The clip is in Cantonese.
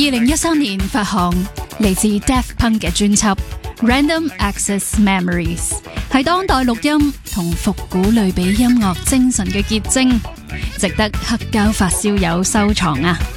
2013年發行，嚟自 Daft Punk 嘅專輯 Random Access Memories， 係當代錄音同復古類比音樂精神嘅結晶，值得黑膠發燒友收藏啊！